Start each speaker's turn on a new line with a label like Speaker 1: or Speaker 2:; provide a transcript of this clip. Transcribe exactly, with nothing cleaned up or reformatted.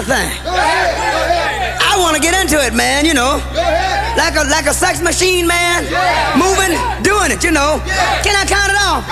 Speaker 1: my thing. I want to get into it, man, you know. Like a, like a sex machine, man. Moving, doing it, you know. Can I count